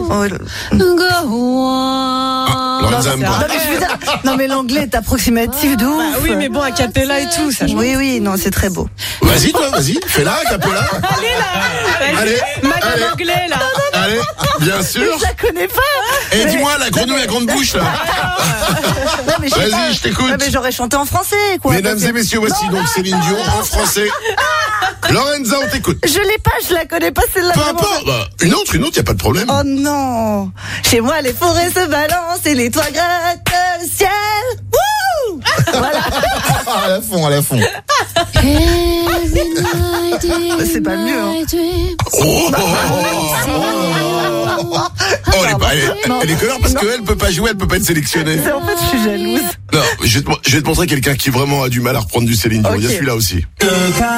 Lorenza aime pas. Non, mais je veux dire, non, mais l'anglais est approximatif de ouf. Bah oui, mais bon, a cappella et tout, ça. Oui, non, c'est très beau. Vas-y, toi, vas-y, fais-la, capella. Allez là. Allez, Madame allez. anglais là. Allez, bien sûr. Je la connais pas. Et dis-moi, la grenouille à grande bouche, là. Non, mais sais Vas-y, pas. je t'écoute. Ouais, mais j'aurais chanté en français, quoi. Mesdames et messieurs, voici donc Céline Dion en français. Lorenza, on t'écoute. Je l'ai pas, je la connais pas, celle-là. Peu vraiment. importe. Bah, une autre, y a pas de problème. Oh non. Chez moi, les forêts se balancent et les toits grattent le ciel. Wouh. Voilà. À la fond. C'est pas mieux, hein. Elle est colère parce qu'elle peut pas jouer, elle peut pas être sélectionnée. En fait, je suis jalouse. Non, je vais te montrer quelqu'un qui vraiment a du mal à reprendre du Céline Dion. Il y a Ok. celui-là aussi.